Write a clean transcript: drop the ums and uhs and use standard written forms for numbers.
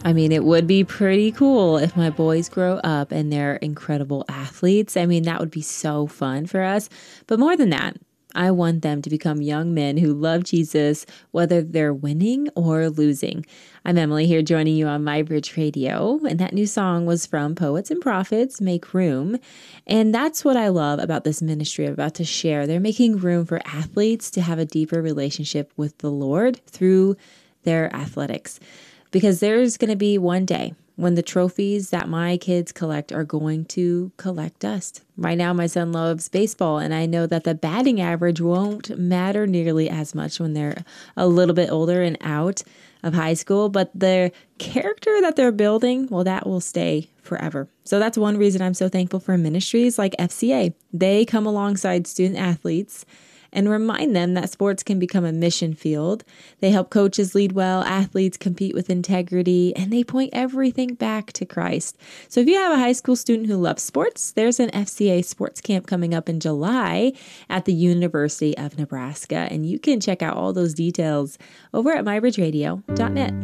I mean, it would be pretty cool if my boys grow up and they're incredible athletes. I mean, that would be so fun for us. But more than that, I want them to become young men who love Jesus, whether they're winning or losing. I'm Emily here joining you on MyBridge Radio, and that new song was from Poets and Prophets, Make Room. And that's what I love about this ministry I'm about to share. They're making room for athletes to have a deeper relationship with the Lord through their athletics. Because there's going to be one day when the trophies that my kids collect are going to collect dust. Right now, my son loves baseball, and I know that the batting average won't matter nearly as much when they're a little bit older and out of high school, but the character that they're building, well, that will stay forever. So that's one reason I'm so thankful for ministries like FCA. They come alongside student athletes and remind them that sports can become a mission field. They help coaches lead well, athletes compete with integrity, and they point everything back to Christ. So if you have a high school student who loves sports, there's an FCA sports camp coming up in July at the University of Nebraska, and you can check out all those details over at mybridgeradio.net.